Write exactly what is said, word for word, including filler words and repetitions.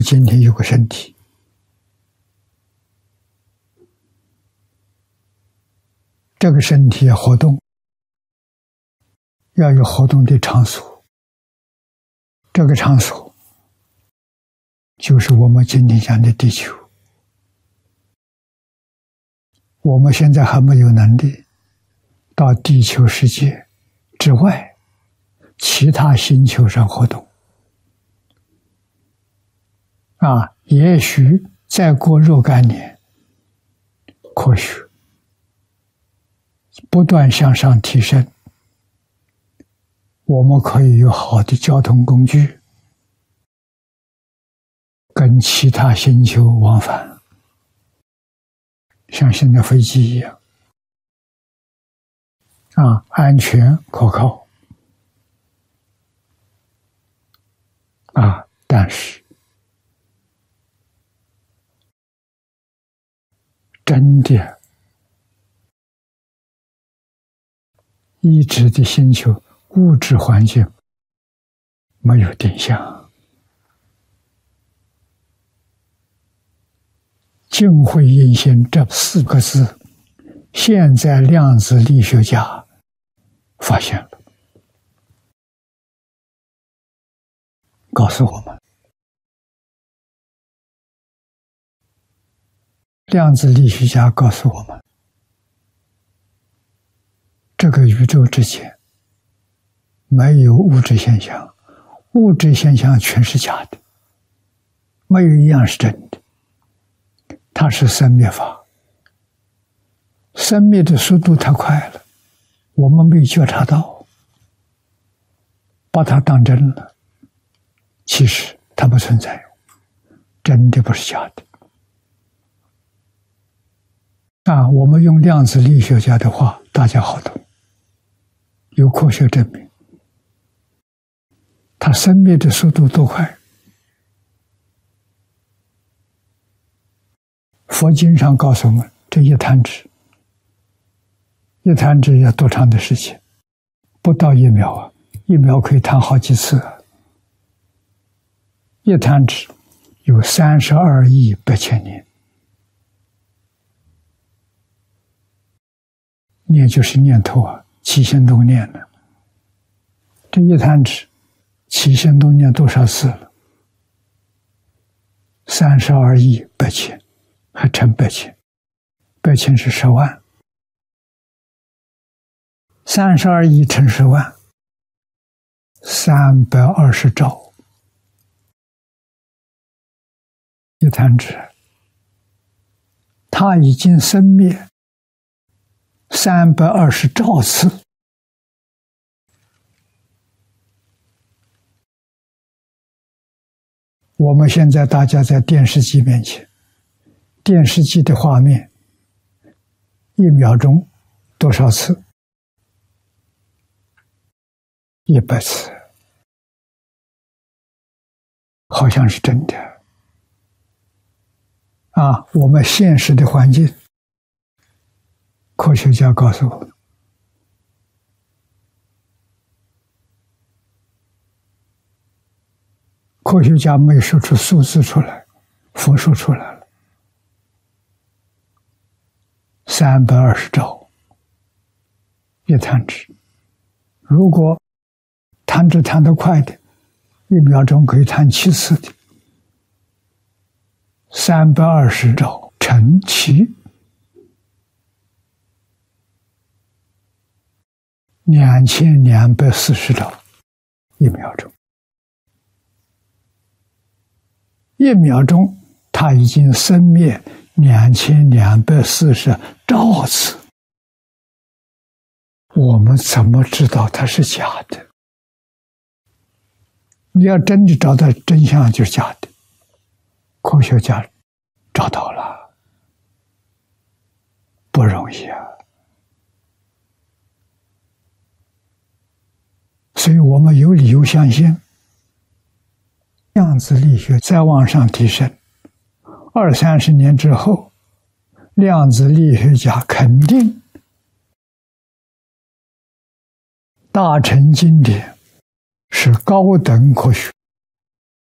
今天有个身体，这个身体要活动，要有活动的场所。这个场所就是我们今天讲的地球。我们现在还没有能力到地球世界之外其他星球上活动。啊，也许再过若干年，科学不断向上提升，我们可以有好的交通工具，跟其他星球往返，像现在飞机一样，啊，安全可靠，啊，但是真的已知的星球物质环境没有定向。净慧印心这四个字，现在量子力学家发现了，告诉我们，量子力学家告诉我们，这个宇宙之间没有物质现象，物质现象全是假的，没有一样是真的。它是生灭法，生灭的速度太快了，我们没觉察到，把它当真了。其实它不存在，真的不是假的。啊，我们用量子力学家的话，大家好懂，有科学证明，它生灭的速度多快。佛经上告诉我们，这一弹指，一弹指要多长的时间？不到一秒啊，一秒可以弹好几次啊。一弹指有三十二亿八千年，念就是念头啊，起心动念了。这一弹指，起心动念多少次了？三十二亿八千。还乘百千，百千是十万，三十二亿乘十万，三百二十兆。一弹指，它已经生灭三百二十兆次。我们现在大家在电视机面前。电视机的画面，一秒钟多少次？一百次，好像是真的。啊，我们现实的环境，科学家告诉我，科学家没说出数字出来，佛说出来了。三百二十兆一弹指，如果弹指弹得快的，一秒钟可以弹七次的，三百二十兆乘七，两千两百四十兆一秒钟，一秒钟它已经生灭两千两百四十兆次，我们怎么知道它是假的？你要真的找到真相就是假的，科学家找到了，不容易啊。所以我们有理由相信，量子力学再往上提升，二三十年之后，量子力学家肯定大乘经典是高等科学，